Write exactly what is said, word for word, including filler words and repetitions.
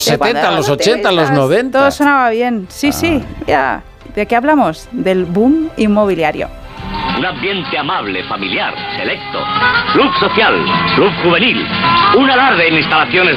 setenta, los ochenta, los noventa. Todo sonaba bien. Sí, ah. sí, ya. ¿De qué hablamos? Del boom inmobiliario. Un ambiente amable, familiar, selecto. Club social, club juvenil. Un alarde en instalaciones